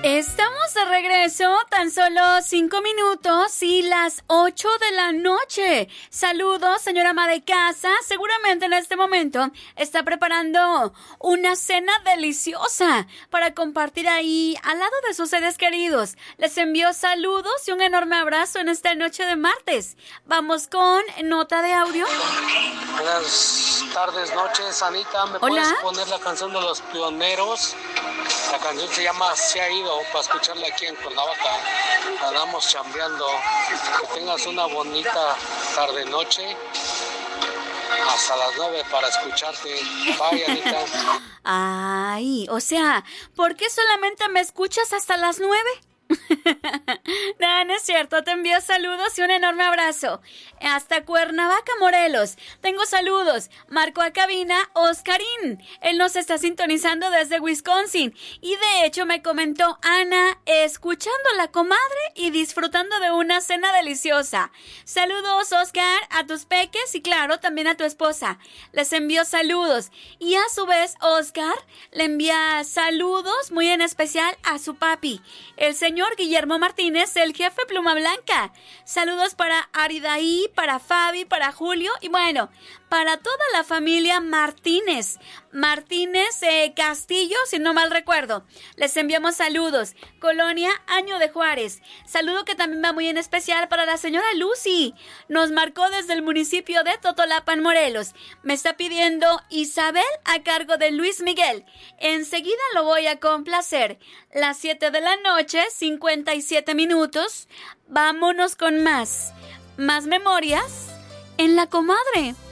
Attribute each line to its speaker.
Speaker 1: Estamos de regreso, tan solo 5 minutos y las 8 de la noche. Saludos, señora ama de casa. Seguramente en este momento está preparando una cena deliciosa para compartir ahí al lado de sus seres queridos. Les envío saludos y un enorme abrazo en esta noche de martes. Vamos con nota de audio.
Speaker 2: Buenas tardes, noches, Anita. ¿Me
Speaker 1: Hola.
Speaker 2: puedes poner la canción de Los Pioneros? La canción se llama Se ha ido, para escucharla aquí en Cuernavaca. Andamos chambeando. Que tengas una bonita tarde-noche. Hasta las 9 para escucharte. Bye, Anita.
Speaker 1: Ay, o sea, ¿por qué solamente me escuchas hasta las 9? No, no es cierto, te envío saludos y un enorme abrazo. Hasta Cuernavaca, Morelos. Tengo saludos. Marco a cabina Oscarín. Él nos está sintonizando desde Wisconsin. Y de hecho me comentó Ana, escuchando a la comadre y disfrutando de una cena deliciosa. Saludos, Oscar, a tus peques y claro, también a tu esposa. Les envío saludos. Y a su vez, Oscar le envía saludos muy en especial a su papi, el señor Guillermo Martínez, el jefe Pluma Blanca. Saludos para Aridaí, para Fabi, para Julio y bueno, para toda la familia Martínez Castillo, si no mal recuerdo. Les enviamos saludos. Colonia Año de Juárez. Saludo que también va muy en especial para la señora Lucy. Nos marcó desde el municipio de Totolapan, Morelos. Me está pidiendo Isabel a cargo de Luis Miguel. Enseguida lo voy a complacer. Las 7 de la noche, 57 minutos. Vámonos con más memorias en La Comadre.